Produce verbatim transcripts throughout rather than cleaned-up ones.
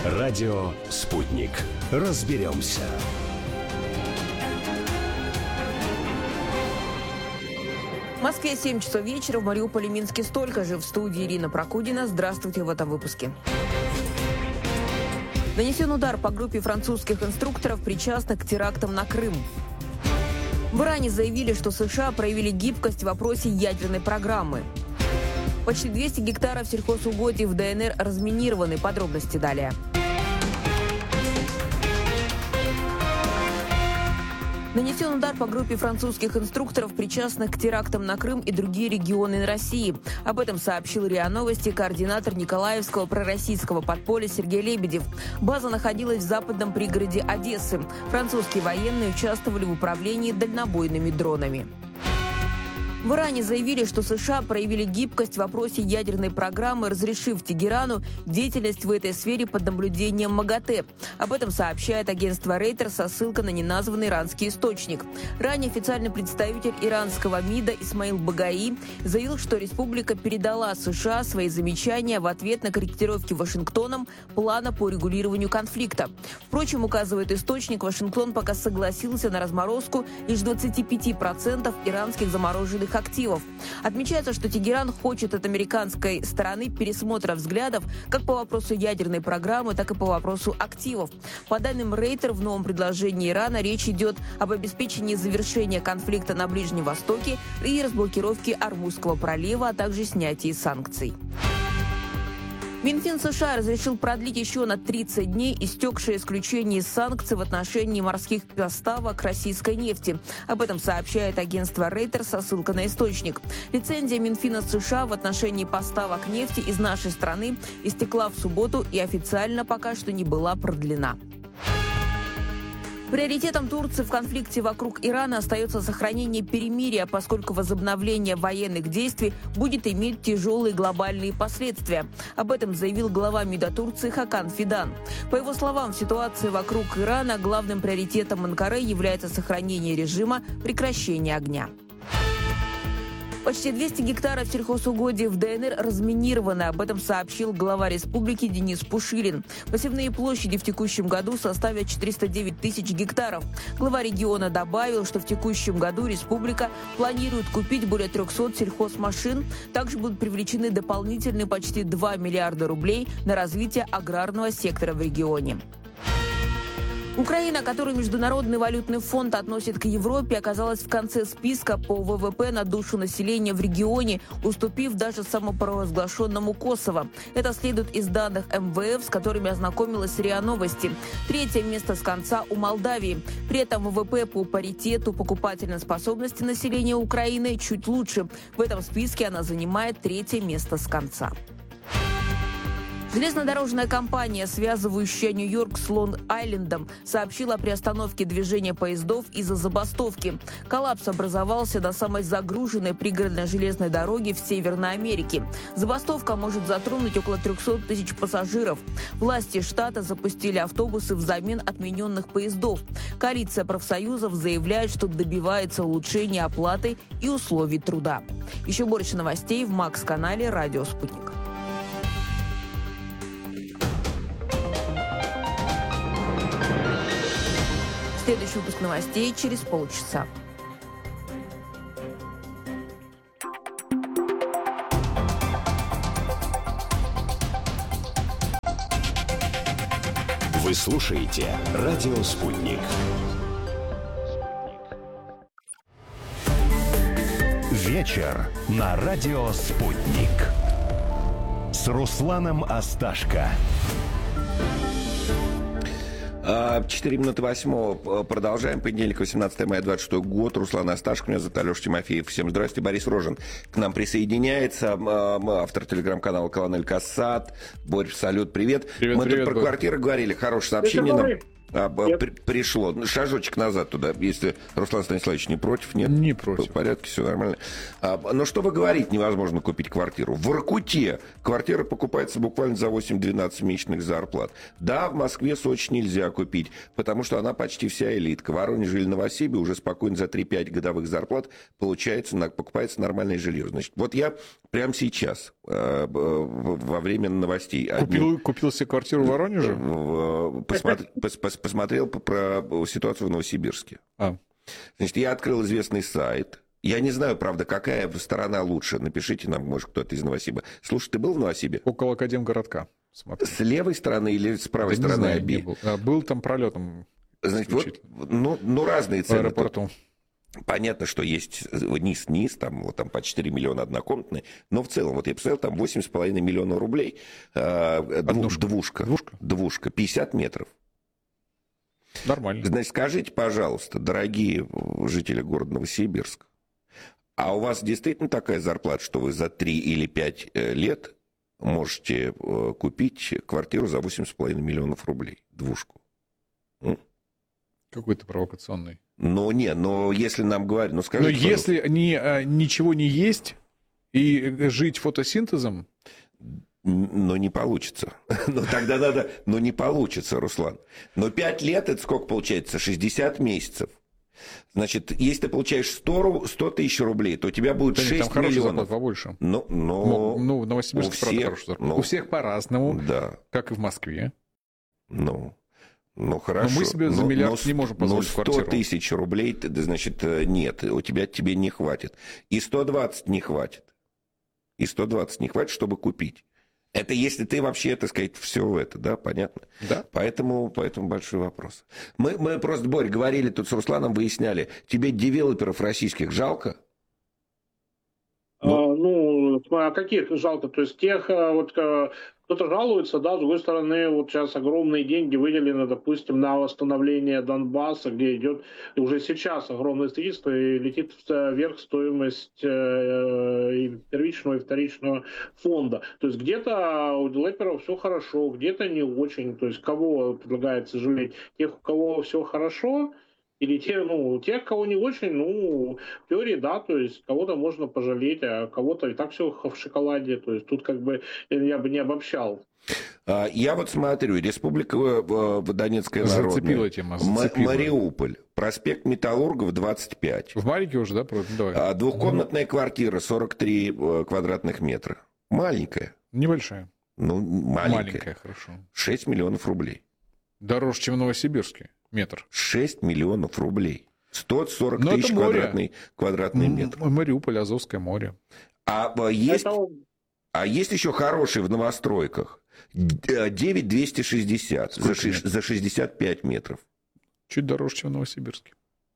Радио «Спутник». Разберемся. В Москве семь часов вечера, в Мариуполе, Минске столько же. В студии Ирина Прокудина. Здравствуйте в этом выпуске. Нанесен удар по группе французских инструкторов, причастных к терактам на Крым. В Иране заявили, что США проявили гибкость в вопросе ядерной программы. Почти двести гектаров сельхозугодий в ДНР разминированы. Подробности далее. Нанесен удар по группе французских инструкторов, причастных к терактам на Крым и другие регионы России. Об этом сообщил РИА Новости координатор Николаевского пророссийского подполья Сергей Лебедев. База находилась в западном пригороде Одессы. Французские военные участвовали в управлении дальнобойными дронами. В Иране заявили, что США проявили гибкость в вопросе ядерной программы, разрешив Тегерану деятельность в этой сфере под наблюдением МАГАТЭ. Об этом сообщает агентство Reuters со ссылкой на неназванный иранский источник. Ранее официальный представитель иранского МИДа Исмаил Багаи заявил, что республика передала США свои замечания в ответ на корректировки Вашингтоном плана по урегулированию конфликта. Впрочем, указывает источник, Вашингтон пока согласился на разморозку лишь двадцати пяти процентов иранских замороженных активов. Отмечается, что Тегеран хочет от американской стороны пересмотра взглядов как по вопросу ядерной программы, так и по вопросу активов. По данным Рейтер, в новом предложении Ирана речь идет об обеспечении завершения конфликта на Ближнем Востоке и разблокировке Ормузского пролива, а также снятии санкций. Минфин США разрешил продлить еще на тридцать дней истекшее исключение из санкций в отношении морских поставок российской нефти. Об этом сообщает агентство Reuters со ссылкой на источник. Лицензия Минфина США в отношении поставок нефти из нашей страны истекла в субботу и официально пока что не была продлена. Приоритетом Турции в конфликте вокруг Ирана остается сохранение перемирия, поскольку возобновление военных действий будет иметь тяжелые глобальные последствия. Об этом заявил глава МИДа Турции Хакан Фидан. По его словам, в ситуации вокруг Ирана главным приоритетом Анкары является сохранение режима прекращения огня. Почти двести гектаров сельхозугодий в ДНР разминированы. Об этом сообщил глава республики Денис Пушилин. Посевные площади в текущем году составят четыреста девять тысяч гектаров. Глава региона добавил, что в текущем году республика планирует купить более трехсот сельхозмашин. Также будут привлечены дополнительные почти два миллиарда рублей на развитие аграрного сектора в регионе. Украина, которую Международный валютный фонд относит к Европе, оказалась в конце списка по ВВП на душу населения в регионе, уступив даже самопровозглашенному Косово. Это следует из данных эм вэ эф, с которыми ознакомилась РИА Новости. Третье место с конца у Молдавии. При этом ВВП по паритету покупательной способности населения Украины чуть лучше. В этом списке она занимает третье место с конца. Железнодорожная компания, связывающая Нью-Йорк с Лонг-Айлендом, сообщила о приостановке движения поездов из-за забастовки. Коллапс образовался на самой загруженной пригородной железной дороге в Северной Америке. Забастовка может затронуть около трехсот тысяч пассажиров. Власти штата запустили автобусы взамен отмененных поездов. Коалиция профсоюзов заявляет, что добивается улучшения оплаты и условий труда. Еще больше новостей в Макс-канале «Радио Спутник». Следующий выпуск новостей через полчаса. Вы слушаете «Радио Спутник». Вечер на «Радио Спутник» с Русланом Асташко. четыре минуты восьмого. Продолжаем. Понедельник, восемнадцатое мая, двадцать шестой год. Руслан Асташко, меня зовут Алеша Тимофеев. Всем здравствуйте. Борис Рожин к нам присоединяется. Автор телеграм-канала «Колонель Кассат». Борис, салют, привет. Привет, Мы привет, тут про Борис. квартиры говорили. Хорошее сообщение нам А, при, пришло. Шажочек назад туда, если Руслан Станиславович не против, нет? Не против. В порядке, все нормально. А, но что вы говорите, невозможно купить квартиру? В Воркуте квартира покупается буквально за восемь-двенадцать месячных зарплат. Да, в Москве, Сочи нельзя купить, потому что она почти вся элитка. В Воронеже или Новосибе уже спокойно за три-пять годовых зарплат получается, покупается нормальное жилье. Значит, вот я прямо сейчас, э, во время новостей... Купил, одни, купил себе квартиру в Воронеже? Э, посмотри, пос, пос, посмотрел про ситуацию в Новосибирске. А. Значит, я открыл известный сайт. Я не знаю, правда, какая сторона лучше. Напишите нам, может, кто-то из Новосиба. Слушай, ты был в Новосибе? Около Академгородка. Смотри. С левой стороны или с правой да стороны? Не знаю, не был. А, был там пролетом. Значит, вот, ну, ну, разные цены. В аэропорту. Понятно, что есть низ-низ, там, вот, там по четыре миллиона однокомнатные, но в целом, вот я посмотрел, там восемь с половиной миллионов рублей, э, двушка. двушка, двушка, двушка, пятьдесят метров. Нормально. Значит, скажите, пожалуйста, дорогие жители города Новосибирск, а у вас действительно такая зарплата, что вы за три или пять лет можете купить квартиру за восемь с половиной миллионов рублей, двушку? Какой-то провокационный. Ну, не, но если нам говорят, ну, скажите... Но если не, ничего не есть и жить фотосинтезом... Но не получится. Но тогда надо... Но не получится, Руслан. Но пять лет, это сколько получается? шестьдесят месяцев. Значит, если ты получаешь сто тысяч рублей, то у тебя будет да шесть нет, миллионов. Побольше. Ну, но... ну, в Новосибирске, правда, хорошая зарплата. Ну, у всех по-разному, да. Как и в Москве. Ну... Ну, хорошо. Но мы себе за миллиард но, не можем позволить но квартиру. сто тысяч рублей, значит, нет, у тебя тебе не хватит. И сто двадцать не хватит. И сто двадцать не хватит, чтобы купить. Это если ты вообще, так сказать, все это, да, понятно? Да. Поэтому, поэтому большой вопрос. Мы, мы просто, Борь, говорили тут с Русланом, выясняли, тебе девелоперов российских жалко? Ну, а, ну а каких жалко? То есть тех, вот кто-то жалуется, да, с другой стороны, вот сейчас огромные деньги выделены, допустим, на восстановление Донбасса, где идет уже сейчас огромное строительство и летит вверх стоимость и первичного, и вторичного фонда. То есть где-то у девелоперов все хорошо, где-то не очень. То есть кого предлагается жалеть? Тех, у кого все хорошо, или те, ну, тех, кого не очень, ну, в теории, да, то есть кого-то можно пожалеть, а кого-то и так все в шоколаде, то есть тут как бы я бы не обобщал. Я вот смотрю, Республика Донецкая Народная, зацепила тема, зацепила. Мариуполь, проспект Металлургов, двадцать пять. В Марике уже, да? Давай. Двухкомнатная квартира, сорок три квадратных метра. Маленькая. Небольшая. Ну, маленькая. Маленькая, хорошо. шесть миллионов рублей. Дороже, чем в Новосибирске. Метр. шесть миллионов рублей. сто сорок тысяч квадратный, квадратный метр. Мариуполь, Азовское море. А есть, Это... а есть еще хороший в новостройках. девять двести шестьдесят за, за шестьдесят пять метров. Чуть дороже, чем в Новосибирске.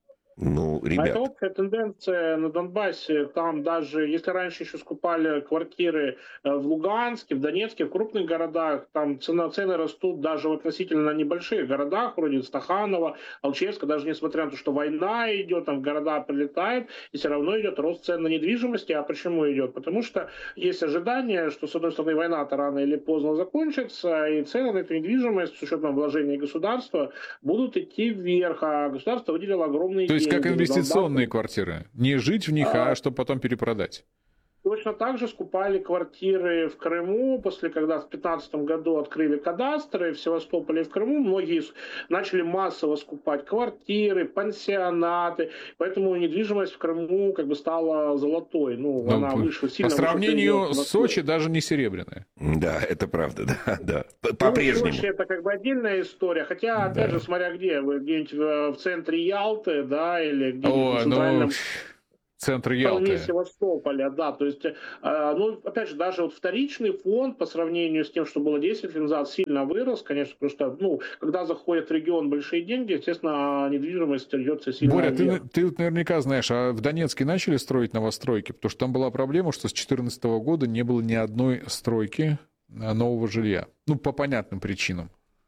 Ну, ребят. А это общая тенденция на Донбассе. Там даже, если раньше еще скупали квартиры в Луганске, в Донецке, в крупных городах, там цена, цены растут даже в относительно небольших городах, вроде Стаханова, Алчевска, даже несмотря на то, что война идет, там в города прилетает, и все равно идет рост цен на недвижимости. А почему идет? Потому что есть ожидание, что, с одной стороны, война-то рано или поздно закончится, и цены на эту недвижимость, с учетом вложений государства, будут идти вверх, а государство выделило огромные деньги. То есть как инвестиционные квартиры. Не жить в них, а, а чтобы потом перепродать. Точно так же скупали квартиры в Крыму, после когда в две тысячи пятнадцатом году открыли кадастры в Севастополе и в Крыму, многие начали массово скупать квартиры, пансионаты, поэтому недвижимость в Крыму как бы стала золотой. Ну, Но она вышла сильно. По сравнению с Сочи даже не серебряная. Да, это правда, да, да. По-прежнему. Ну, Сочи это как бы отдельная история, хотя, опять да. же, смотря где, где-нибудь в центре Ялты, да, или где-нибудь в центральном... Ну... Центр Ялты. Севастополя, да, то есть, э, ну, опять же, даже вот вторичный фонд по сравнению с тем, что было десять лет назад, сильно вырос, конечно, потому что, ну, когда заходят в регион большие деньги, естественно, недвижимость льется сильно Боря, вверх. ты, ты наверняка знаешь, а в Донецке начали строить новостройки? Потому что там была проблема, что с две тысячи четырнадцатого года не было ни одной стройки нового жилья. Ну, по понятным причинам.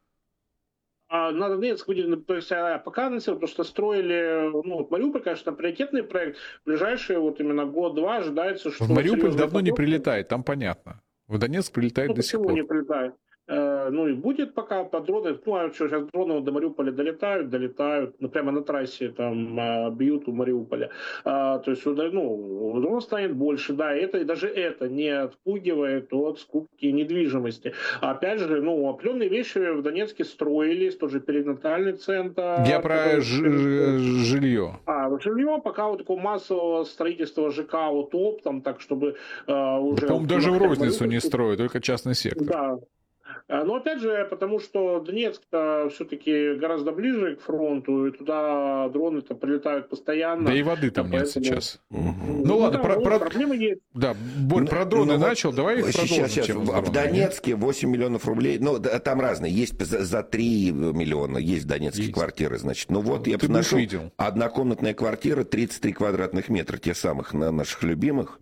На Донецк выделено, то есть пока анонсировали, потому что строили, ну, вот Мариуполь, конечно, приоритетный проект. В ближайшие вот именно год-два ожидается, что... В Мариуполь давно не прилетает, там понятно. В Донецк прилетает ну, до сих пор. Почему не прилетает? Ну и будет пока по дроны, ну а что, сейчас дроны до Мариуполя долетают, долетают, ну прямо на трассе там бьют у Мариуполя. А, то есть, ну, дрон станет больше, да, и это, и даже это не отпугивает от скупки недвижимости. А опять же, ну, определенные вещи в Донецке строились, тоже перинатальный центр. Я про ж- жилье. А, жилье, пока вот такого массового строительства ЖК вот оптом, так чтобы э, уже... Да, по-моему, даже в розницу не строят, только частный сектор. Да. Но опять же, потому что Донецк-то все-таки гораздо ближе к фронту, и туда дроны-то прилетают постоянно. Да и воды там поэтому... нет сейчас. Угу. Ну, ну ладно, да, про, ну, про... проблемы есть. Да, Борь, про дроны ну, начал, давай их сейчас, продолжим. Сейчас, в Донецке восемь миллионов рублей, ну, там разные, есть за, за три миллиона, есть донецкие есть. квартиры, значит. Ну вот, я нашел однокомнатная квартира, тридцать три квадратных метра, тех самых наших любимых,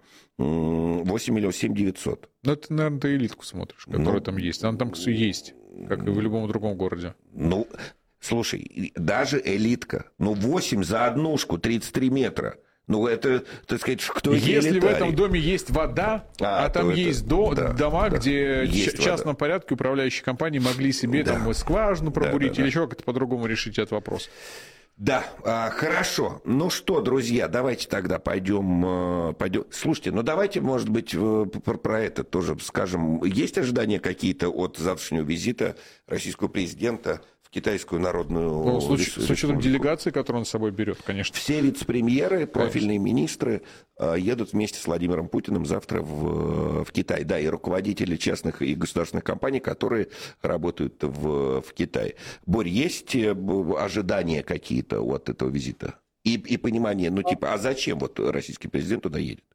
восемь миллионов семь девятьсот. Ну, это, наверное, ты элитку смотришь, которая ну, там есть. Она там, кстати, есть, как и в любом другом городе. Ну, слушай, даже элитка. Ну, восемь за однушку, тридцать три метра. Ну, это, так сказать, кто если в этом доме есть вода, а, а там есть это, до, да, дома, да, где в частном порядке управляющие компании могли себе да. там скважину пробурить да, да, или да. еще как-то по-другому решить этот вопрос. Да, а, хорошо. Ну что, друзья, давайте тогда пойдем, пойдем. Слушайте, ну давайте, может быть, про, про это тоже скажем. Есть ожидания какие-то от завтрашнего визита российского президента в Китайскую Народную ну, с, Республику? С учетом делегации, которую он с собой берет, конечно. Все вице-премьеры, профильные конечно. министры едут вместе с Владимиром Путиным завтра в, в Китай. Да, и руководители частных и государственных компаний, которые работают в, в Китае. Борь, есть ожидания какие-то от этого визита? И, и понимание, ну типа, а зачем вот российский президент туда едет?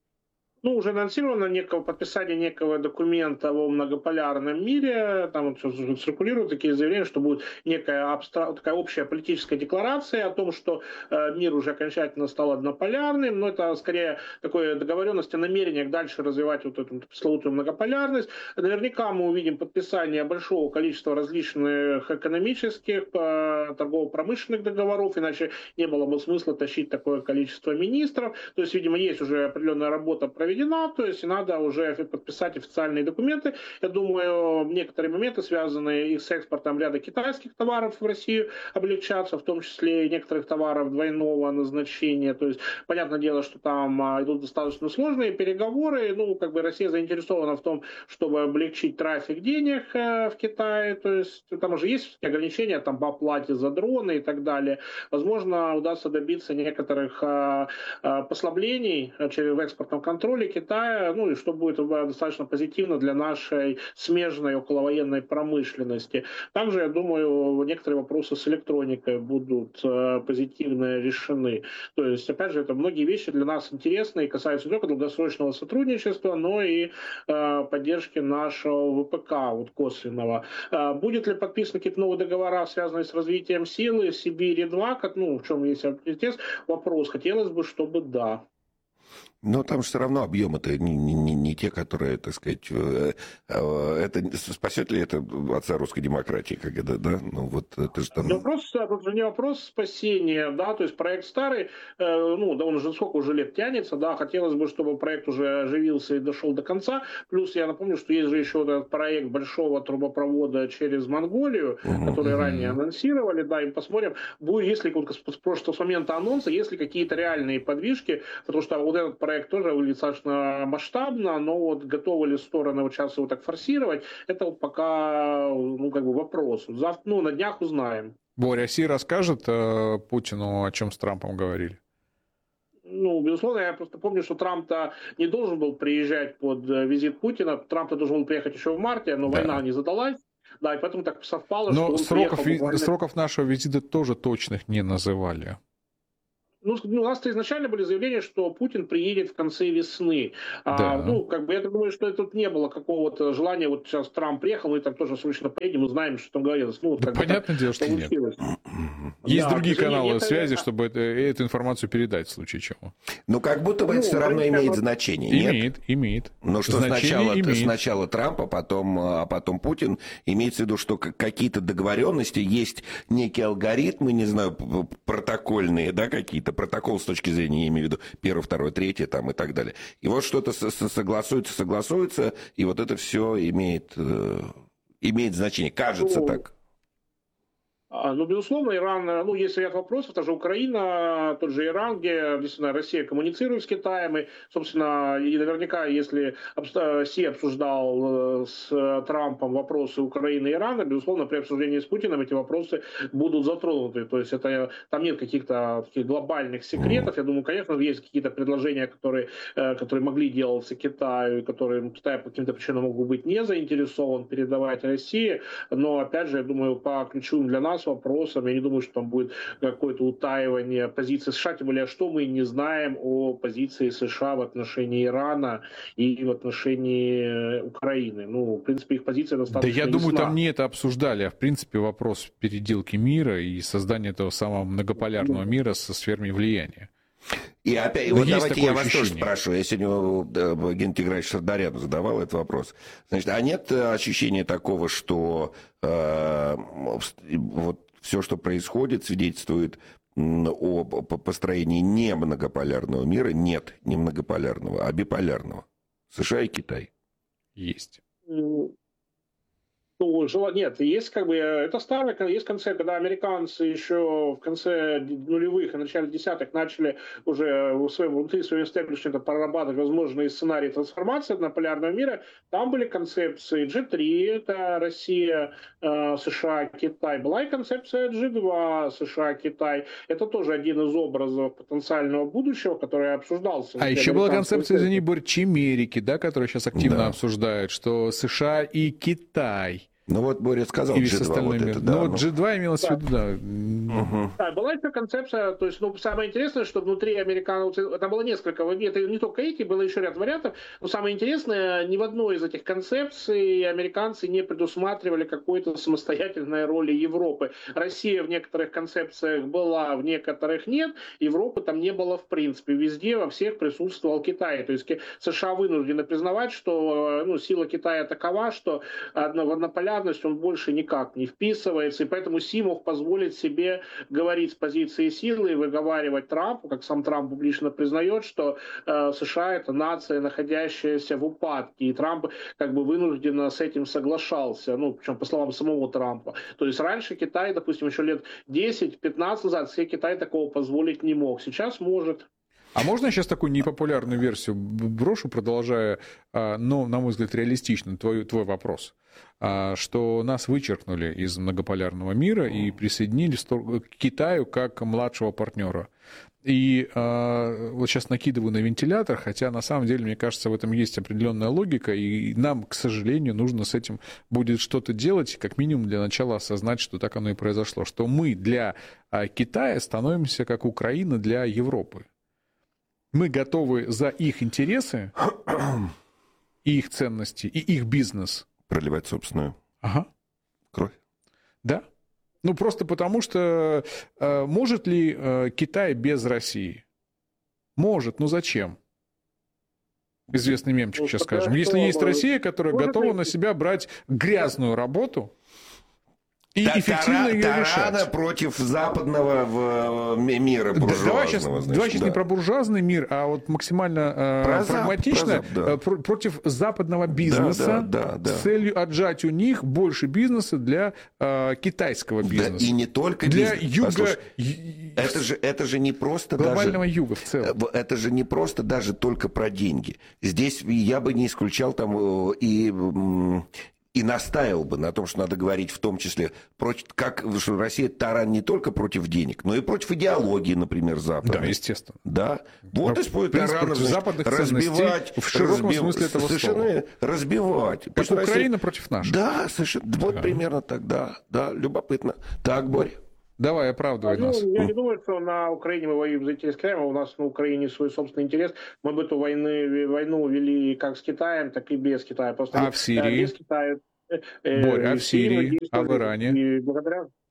Ну, уже анонсировано некого, подписание некого документа о многополярном мире, там вот циркулируют такие заявления, что будет некая абстра... такая общая политическая декларация о том, что э, мир уже окончательно стал однополярным, но это скорее такое договоренность о намерениях дальше развивать вот эту пресловутую многополярность. Наверняка мы увидим подписание большого количества различных экономических, э, торгово-промышленных договоров, иначе не было бы смысла тащить такое количество министров. То есть, видимо, есть уже определенная работа проведена, то есть надо уже подписать официальные документы. Я думаю, некоторые моменты, связанные и с экспортом ряда китайских товаров в Россию, облегчатся, в том числе и некоторых товаров двойного назначения. То есть, понятное дело, что там идут достаточно сложные переговоры. Ну, как бы Россия заинтересована в том, чтобы облегчить трафик денег в Китае. То есть, там уже есть ограничения там, по оплате за дроны и так далее. Возможно, удастся добиться некоторых послаблений в экспортном контроле Китая, ну и что будет достаточно позитивно для нашей смежной околовоенной промышленности. Также, я думаю, некоторые вопросы с электроникой будут э, позитивно решены. То есть, опять же, это многие вещи для нас интересны и касаются не только долгосрочного сотрудничества, но и э, поддержки нашего ВПК, вот косвенного. Э, будет ли подписаны какие-то новые договора, связанные с развитием силы Сибири-два, ну, в чем есть интерес, вопрос. Хотелось бы, чтобы да. Но там все равно объемы-то не, не, не, не те, которые, так сказать, это спасет ли это отца русской демократии, как это, да? Ну вот это же там. Не вопрос, это не вопрос спасения, да, то есть проект старый, ну да, он уже сколько уже лет тянется, да, хотелось бы, чтобы проект уже оживился и дошел до конца. Плюс я напомню, что есть же еще этот проект большого трубопровода через Монголию, uh-huh, который uh-huh. ранее анонсировали, да, и посмотрим, будет, если вот с прошлого с момента анонса, есть ли какие-то реальные подвижки, потому что вот этот проект тоже выглядит достаточно масштабно, но вот готовы ли стороны вот сейчас его так форсировать, это вот пока, ну, как бы вопрос. Завтра, ну, на днях узнаем. Боря, Си расскажет э, Путину, о чем с Трампом говорили? Ну, безусловно, я просто помню, что Трамп-то не должен был приезжать под визит Путина. Трамп-то должен был приехать еще в марте, но да. война не задалась. Да, и поэтому так совпало, но что он сроков, приехал... Но сроков нашего визита тоже точных не называли. Ну, у нас-то изначально были заявления, что Путин приедет в конце весны. Да. А, ну, как бы я думаю, что тут не было какого-то желания, вот сейчас Трамп приехал, мы там тоже срочно поедем, мы знаем, что там говорилось. Ну, да, понятное дело, что нет. Есть да, другие каналы нет, связи, это... чтобы это, эту информацию передать в случае чего. Ну, как будто бы ну, это все равно имеет вот... значение, нет? Имеет, имеет. Ну, что сначала, сначала Трамп, а потом, а потом Путин. Имеется в виду, что какие-то договоренности, есть некие алгоритмы, не знаю, протокольные, да, какие-то протокол с точки зрения, я имею в виду, первое, второе, третье там и так далее. И вот что-то согласуется, согласуется, и вот это все имеет имеет значение? Кажется Ну, так. А, Ну, безусловно, Иран, ну, есть ряд вопросов, та же Украина, тот же Иран, где, действительно, Россия коммуницирует с Китаем, и, собственно, и наверняка, если обста- Си обсуждал э, с Трампом вопросы Украины и Ирана, безусловно, при обсуждении с Путиным эти вопросы будут затронуты, то есть это, там нет каких-то таких глобальных секретов, я думаю, конечно, есть какие-то предложения, которые, э, которые могли делаться Китаю, и которые Китай по каким-то причинам могут быть не заинтересован передавать России, но, опять же, я думаю, по ключевым для нас вопросам, я не думаю, что там будет какое-то утаивание позиции США, тем более, что мы не знаем о позиции США в отношении Ирана и в отношении Украины. Ну, в принципе, их позиция достаточно Да я думаю, ясна. там не это обсуждали, а в принципе вопрос переделки мира и создания этого самого многополярного мира со сферами влияния. И опять, Ну, вот есть давайте такое я вас тоже ощущение. спрошу. Я сегодня э, Геннадий Геннадьевич Сардаряну задавал этот вопрос. Значит, а нет э, ощущения такого, что э, вот все, что происходит, свидетельствует м, о по- построении не многополярного мира? Нет, не многополярного, а биполярного. США и Китай. Есть. Ну, жела- нет, есть как бы, это старый, есть концепт, когда американцы еще в конце нулевых и начале десятых начали уже в своем, внутри своего истеблишмента прорабатывать возможные сценарии трансформации однополярного мира, там были концепции джи три, это Россия, э, США, Китай, была и концепция джи два, США, Китай, это тоже один из образов потенциального будущего, который обсуждался. А внутри еще была американского концепция, извини, истеблишмента. Борь, Чимерики, да, которую сейчас активно Да. обсуждают, что США и Китай. Ну вот Боря сказал Или джи с два, вот остальными. это, Ну, да. вот ну. джи два имелось в Да. виду, да. Мгм. Да, была еще концепция, то есть, ну, самое интересное, что внутри американцев, это было несколько, это не только эти, было еще ряд вариантов, но самое интересное, ни в одной из этих концепций американцы не предусматривали какой-то самостоятельной роли Европы. Россия в некоторых концепциях была, в некоторых нет, Европы там не было в принципе, везде, во всех присутствовал Китай, то есть Ки- США вынуждены признавать, что, ну, сила Китая такова, что одно- в однополярность он больше никак не вписывается, и поэтому Си мог позволить себе говорить с позиции силы и выговаривать Трампу, как сам Трамп публично признает, что э, США это нация, находящаяся в упадке, и Трамп как бы вынужденно с этим соглашался, ну, причем по словам самого Трампа. То есть раньше Китай, допустим, еще лет десять-пятнадцать назад себе Китай такого позволить не мог, сейчас может. А можно я сейчас такую непопулярную версию брошу, продолжая, а, но, на мой взгляд, реалистично твой, твой вопрос, а, что нас вычеркнули из многополярного мира и присоединили сто- к Китаю как младшего партнера. И а, вот сейчас накидываю на вентилятор, хотя на самом деле, мне кажется, в этом есть определенная логика, и нам, к сожалению, нужно с этим будет что-то делать, как минимум для начала осознать, что так оно и произошло, что мы для а, Китая становимся как Украина для Европы. Мы готовы за их интересы и их ценности, и их бизнес. Проливать собственную Ага, кровь. да. Ну, просто потому что э, может ли э, Китай без России? Может, но зачем? Известный мемчик Ну, сейчас потому скажем. что, Если есть э, Россия, которая может готова ли- на себя брать грязную работу и Та- эффективно тара- ее тарана решать. против западного в, э, ми- мира Да, буржуазного. Давай сейчас, значит, давай сейчас да. не про буржуазный мир, а вот максимально э, Про Запад, прагматично про Запад, да. э, про- против западного бизнеса да, да, да. с целью отжать у них больше бизнеса для э, китайского Да, бизнеса. и не только для бизнес. юга, Послушай, ю- это же, это же не просто глобального даже... юга в целом. э, Это же не просто даже только про деньги. Здесь я бы не исключал там э, и... м, И настаивал бы на том, что надо говорить в том числе, против, как что Россия таран не только против денег, но и против идеологии, например, Запада. Да, естественно. Да. Вот Ну, используют в принципе, таранов, против значит, западных разбивать, ценностей в широком смысле этого совершенно слова. разбивать. Потому Как что Россия- Украина против нашей. Да, совершенно. Вот Да. примерно так, да, да, любопытно. Так, Борь. Давай, оправдывай Ну, нас. я не думаю, что на Украине мы воюем за интерес Крыма, у нас на Украине свой собственный интерес. Мы бы эту войны, войну вели как с Китаем, так и без Китая. Просто А э, в Сирии? без Китая. э, Борь, а и в Сирии мы Сирии? действовали, А в Иране? И благодаря,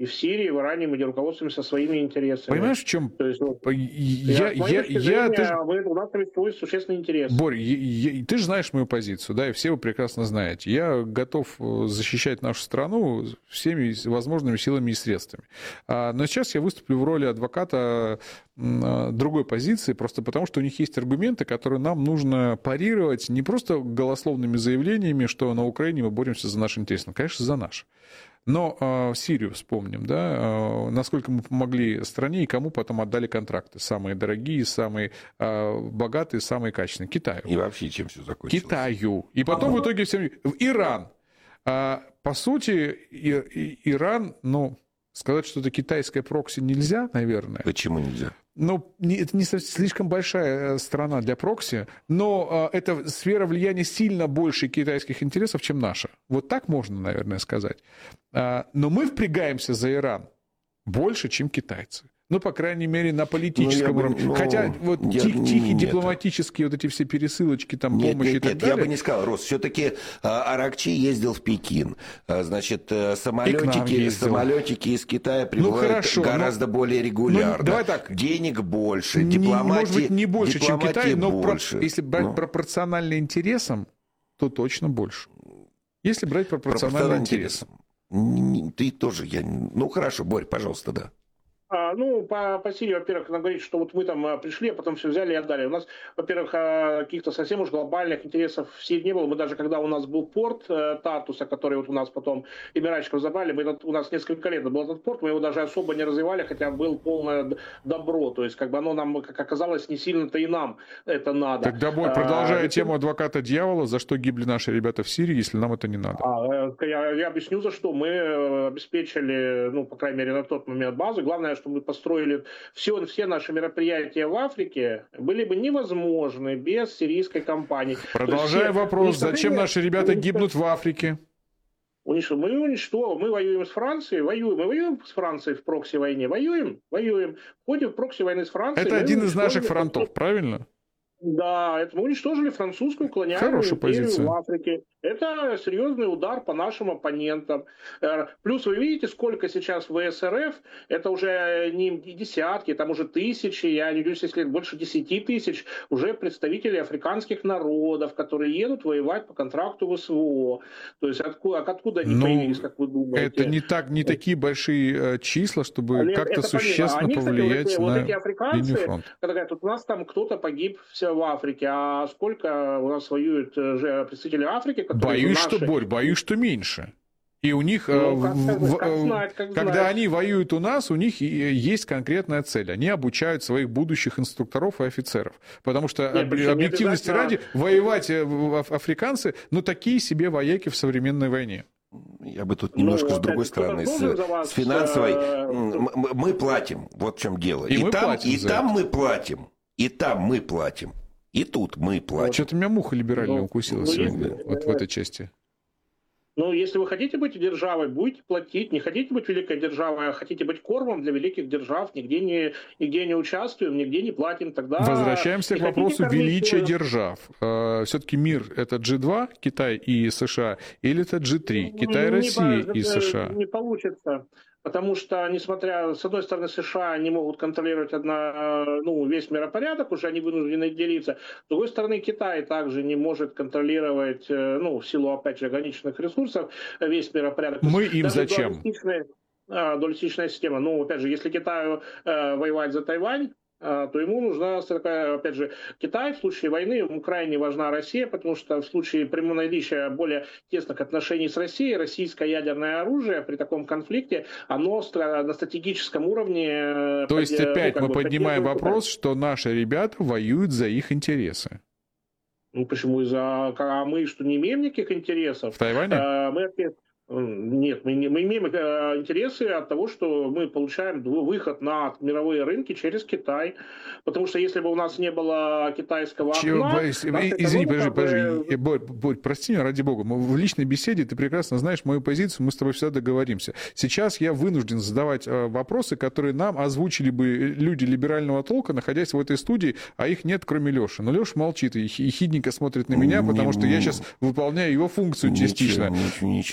и в Сирии, и в Иране мы не руководствуемся своими интересами. Понимаешь, в чем? То есть, вот, я, я, я, я, я, ты... ты... У нас есть существенный интерес. Борь, я, я, ты же знаешь мою позицию, да, и все вы прекрасно знаете. Я готов защищать нашу страну всеми возможными силами и средствами. Но сейчас я выступлю в роли адвоката другой позиции, просто потому что у них есть аргументы, которые нам нужно парировать не просто голословными заявлениями, что на Украине мы боремся за наши интересы, но, конечно, за наши. Но э, Сирию вспомним, да, э, насколько мы помогли стране и кому потом отдали контракты. Самые дорогие, самые э, богатые, самые качественные. Китаю. И вообще чем все закончилось? Китаю. И потом в итоге всем... В Иран. А, по сути, и, и, Иран, ну, сказать, что это китайская прокси нельзя, наверное. Почему нельзя? Ну, это не слишком большая страна для прокси, но эта сфера влияния сильно больше китайских интересов, чем наша. Вот так можно, наверное, сказать. Но мы впрягаемся за Иран больше, чем китайцы. Ну, по крайней мере, на политическом ну, уровне. Ну, Хотя вот я, тих, тихие нет. дипломатические вот эти все пересылочки, там, нет, помощи нет, и так нет, далее. Я бы не сказал, Рос, все-таки Аракчи ездил в Пекин. Значит, самолетики, самолетики из Китая прибывают ну, хорошо, гораздо но, более регулярно. Ну, давай так. Денег больше, не, дипломатии может быть, не больше, чем Китай, но больше. Про, если брать ну. пропорционально интересам, то точно больше. Если брать пропорционально интересам. Ты тоже, я... ну хорошо, Борь, пожалуйста, да. А, ну, по, по Сирии, во-первых, она говорит, что вот мы там пришли, а потом все взяли и отдали. У нас, во-первых, каких-то совсем уж глобальных интересов в Сирии не было. Мы даже, когда у нас был порт Тартуса, который вот у нас потом эмиратчиков забрали, мы этот, у нас несколько лет был этот порт, мы его даже особо не развивали, хотя был полное добро. То есть, как бы оно нам, как оказалось, не сильно-то и нам это надо. Тогда, Борь, продолжая а, тему адвоката дьявола, за что гибли наши ребята в Сирии, если нам это не надо? А, я, я объясню, за что. Мы обеспечили, ну, по крайней мере, на тот момент базу. Главное, что мы построили все, все наши мероприятия в Африке были бы невозможны без сирийской компании. Продолжая все, вопрос, зачем наши ребята гибнут в Африке? Мы уничтожим, мы воюем с Францией, воюем, мы воюем с Францией в прокси-войне, воюем, воюем, ходим в прокси-войны с Францией. Это один из наших фронтов, правильно? Да, это мы уничтожили французскую колониальную Хорошая империю позиция. в Африке. Это серьезный удар по нашим оппонентам. Плюс вы видите, сколько сейчас в ВСРФ, это уже не десятки, там уже тысячи, я не удивлюсь, если больше десяти тысяч уже представителей африканских народов, которые едут воевать по контракту ВСВО. То есть откуда, откуда они ну, появились, как вы думаете? Это не, так, не такие большие числа, чтобы Олег, как-то существенно они, повлиять кстати, вот, на вот эти африканцы, линию фронта. Когда говорят, у нас там кто-то погиб все в Африке, а сколько у нас воюют же представители Африки? Боюсь, наши... что, Борь, боюсь, что меньше. И у них, ну, как, в, как знать, как когда знать. они воюют у нас, у них есть конкретная цель. Они обучают своих будущих инструкторов и офицеров. Потому что, Нет, объективности ради, воевать африканцы, ну, такие себе вояки в современной войне. Я бы тут немножко ну, с другой стороны, с, с финансовой. Э... Мы платим, вот в чем дело. И, и мы там, платим и за там это. мы платим, и там мы платим, и тут мы платим. Что-то меня муха либеральная ну, укусила ну, сегодня, если... вот в этой части. Ну, если вы хотите быть державой, будете платить. Не хотите быть великой державой, а хотите быть кормом для великих держав, нигде не, нигде не участвуем, нигде не платим, тогда... Возвращаемся к вопросу величия держав. Все-таки мир — это джи два, Китай и США, или это джи три, Китай, не, Россия не, и США? Не получится. Потому что, несмотря, с одной стороны, США не могут контролировать одна, ну, весь миропорядок, уже они вынуждены делиться. С другой стороны, Китай также не может контролировать, ну, в силу, опять же, ограниченных ресурсов, весь миропорядок. Мы им зачем? Дуалистичная система. Ну, опять же, если Китаю э, воевать за Тайвань, то ему нужна, опять же, Китай. В случае войны ему крайне важна Россия, потому что в случае прямого наличия более тесных отношений с Россией, российское ядерное оружие при таком конфликте, оно на стратегическом уровне... То есть опять ну, мы поднимаем вопрос, что наши ребята воюют за их интересы. Ну почему? Из-за... А мы что, не имеем никаких интересов? В Тайване? А, мы... Нет, мы, не, мы имеем интересы от того, что мы получаем выход на мировые рынки через Китай. Потому что если бы у нас не было китайского окна... Чего, извини, подожди, подожди. Борь, Борь, прости меня, ради бога. В личной беседе ты прекрасно знаешь мою позицию, мы с тобой всегда договоримся. Сейчас я вынужден задавать вопросы, которые нам озвучили бы люди либерального толка, находясь в этой студии, а их нет, кроме Леши. Но Леша молчит и хидненько смотрит на меня, потому что я сейчас выполняю его функцию частично. Ничего, ничего, ничего не знаю.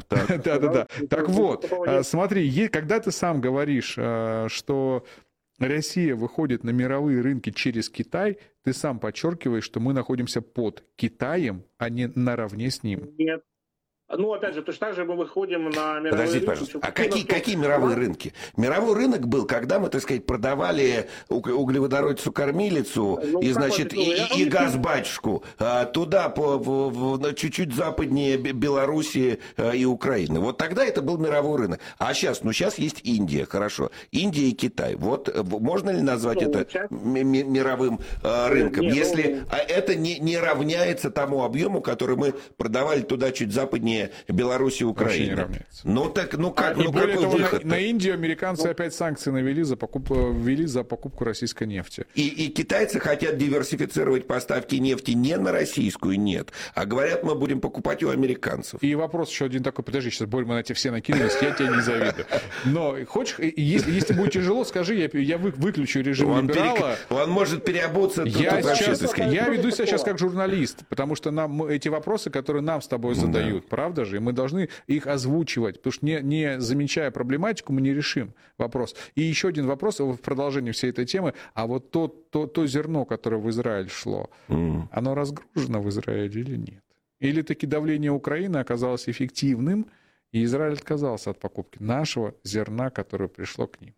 Да-да-да. Так вот, смотри, когда ты сам говоришь, что Россия выходит на мировые рынки через Китай, ты сам подчеркиваешь, что мы находимся под Китаем, а не наравне с ним. Нет. Ну, опять же, точно так же мы выходим на мировые Подождите, рынки. пожалуйста, а какие, какие мировые рынки? Мировой рынок был, когда мы, так сказать, продавали углеводородицу-кормилицу ну, и, значит, и, и, и газ-батюшку а, туда, по, в, в, чуть-чуть западнее Белоруссии а, и Украины. Вот тогда это был мировой рынок. А сейчас, ну, сейчас есть Индия, хорошо. Индия и Китай. Вот можно ли назвать ну, это сейчас... мировым а, рынком, не, если ну... а это не, не равняется тому объему, который мы продавали туда чуть западнее Беларусь и Украина. Ну так, ну как, а, ну более какой того, выход? На, на Индию американцы ну, опять санкции навели за покупку, ввели за покупку российской нефти. И, и китайцы хотят диверсифицировать поставки нефти не на российскую, нет, а говорят, мы будем покупать у американцев. И вопрос еще один такой, подожди, сейчас, Борь, мы на тебя все накинулись, я тебя не завидую. Но хочешь, если, если будет тяжело, скажи, я, я выключу режим он либерала. Перек... Он может переобуться. Я, сейчас, я веду себя сейчас как журналист, потому что нам эти вопросы, которые нам с тобой задают, да. правда же, и мы должны их озвучивать, потому что не, не замечая проблематику, мы не решим вопрос. И еще один вопрос в продолжении всей этой темы, а вот то, то, то зерно, которое в Израиль шло, mm. оно разгружено в Израиле или нет? Или таки давление Украины оказалось эффективным, и Израиль отказался от покупки нашего зерна, которое пришло к ним?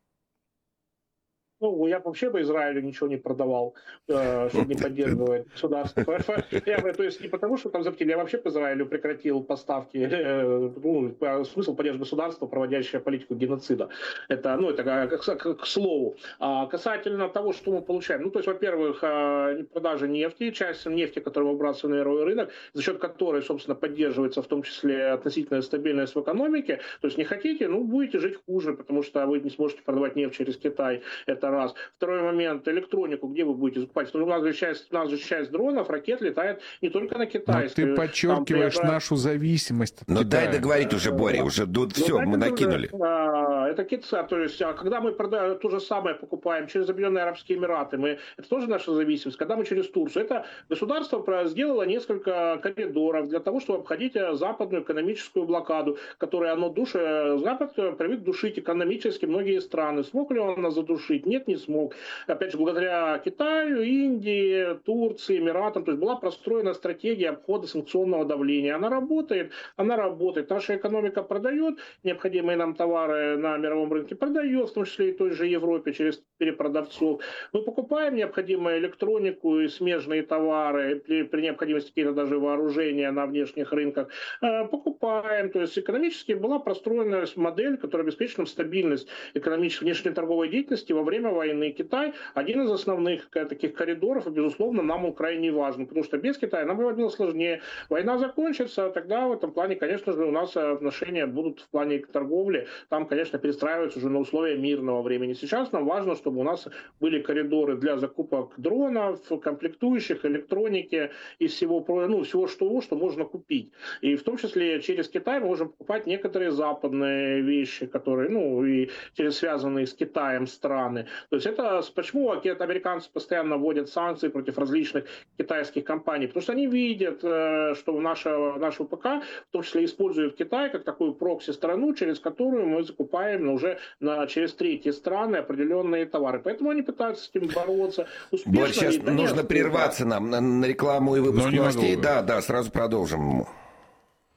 Ну, я вообще по Израилю ничего не продавал, э, чтобы не поддерживать государство. Я, то есть не потому, что там запретили, я вообще по Израилю прекратил поставки, э, ну, смысл поддержки государства, проводящее политику геноцида. Это, ну, это к, к, к слову. А касательно того, что мы получаем, ну, то есть, во-первых, продажа нефти, часть нефти, которую мы выбрасываем на мировой рынок, за счет которой, собственно, поддерживается в том числе относительная стабильность в экономике. То есть не хотите, ну, будете жить хуже, потому что вы не сможете продавать нефть через Китай. Это раз. Второй момент, электронику, где вы будете закупать? Ну, у нас же часть, у нас же часть дронов, ракет летает не только на китайскую. Но ты подчеркиваешь там, нашу зависимость от Ну Китая. дай договорить уже, Боря, уже ну, все, мы накинули. Это, это Китай, то есть, а когда мы продаем, то же самое покупаем через Объединенные Арабские Эмираты, мы, это тоже наша зависимость. Когда мы через Турцию, это государство сделало несколько коридоров для того, чтобы обходить западную экономическую блокаду, которую оно душит, Запад привык душить экономически многие страны. Смог ли он нас задушить? Нет, не смог. Опять же, благодаря Китаю, Индии, Турции, Эмиратам, то есть была простроена стратегия обхода санкционного давления. Она работает, она работает. Наша экономика продает необходимые нам товары на мировом рынке, продает, в том числе и той же Европе, через перепродавцов. Мы покупаем необходимую электронику и смежные товары, при, при необходимости какие-то даже вооружения на внешних рынках. Покупаем. То есть экономически была простроена модель, которая обеспечит нам стабильность экономической внешней торговой деятельности во время войны. Китай один из основных таких коридоров, и, безусловно, нам он крайне важен, потому что без Китая нам было сложнее. Война закончится, тогда в этом плане, конечно же, у нас отношения будут в плане торговли, там, конечно, перестраиваются уже на условия мирного времени. Сейчас нам важно, чтобы у нас были коридоры для закупок дронов, комплектующих, электроники и всего, ну, всего что, что можно купить. И в том числе через Китай мы можем покупать некоторые западные вещи, которые, ну, и через связанные с Китаем страны. То есть это почему американцы постоянно вводят санкции против различных китайских компаний? Потому что они видят, что наша, наша ВПК в том числе использует Китай как такую прокси-страну, через которую мы закупаем уже на, через третьи страны определенные товары. Поэтому они пытаются с этим бороться успешно. Борь, сейчас нужно прерваться нам на, на рекламу и выпуск новостей. Да, да, сразу продолжим.